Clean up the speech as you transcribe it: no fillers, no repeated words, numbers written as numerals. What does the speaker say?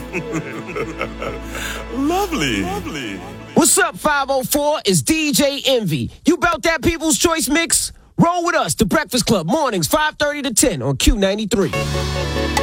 Lovely. Lovely. What's up, 504? It's DJ Envy. You about that People's Choice mix? Roll with us, The Breakfast Club, mornings 5:30 to 10 on Q93.